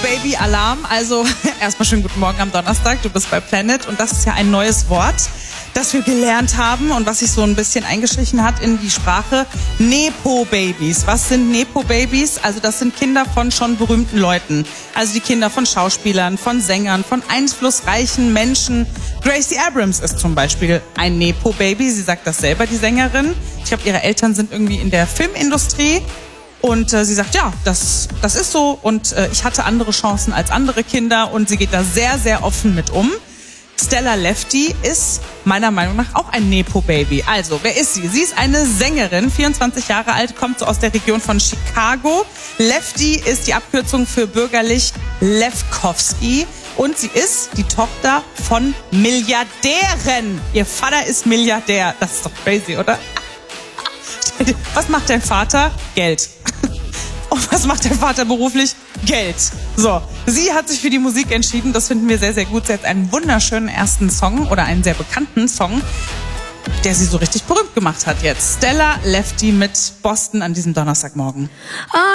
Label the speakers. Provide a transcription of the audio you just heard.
Speaker 1: Baby Alarm. Also erstmal schönen guten Morgen am Donnerstag. Du bist bei Planet und das ist ja ein neues Wort, das wir gelernt haben und was sich so ein bisschen eingeschlichen hat in die Sprache. Nepo-Babys. Was sind Nepo-Babys? Also das sind Kinder von schon berühmten Leuten. Also die Kinder von Schauspielern, von Sängern, von einflussreichen Menschen. Gracie Abrams ist zum Beispiel ein Nepo-Baby. Sie sagt das selber, die Sängerin. Ich glaube, ihre Eltern sind irgendwie in der Filmindustrie. Und sie sagt, ja, das ist so und ich hatte andere Chancen als andere Kinder und sie geht da sehr, sehr offen mit um. Stella Lefty ist meiner Meinung nach auch ein Nepo-Baby. Also, wer ist sie? Sie ist eine Sängerin, 24 Jahre alt, kommt so aus der Region von Chicago. Lefty ist die Abkürzung für bürgerlich Lefkowski und sie ist die Tochter von Milliardären. Ihr Vater ist Milliardär. Das ist doch crazy, oder? Was macht dein Vater? Geld. Und was macht der Vater beruflich? Geld. So, sie hat sich für die Musik entschieden. Das finden wir sehr, sehr gut. Sie hat einen wunderschönen ersten Song oder einen sehr bekannten Song, der sie so richtig berühmt gemacht hat jetzt. Stella Lefty mit Boston an diesem Donnerstagmorgen.